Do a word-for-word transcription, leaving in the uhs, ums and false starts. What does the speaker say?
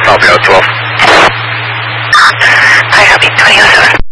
Copy out twelve. I copy twenty oh seven.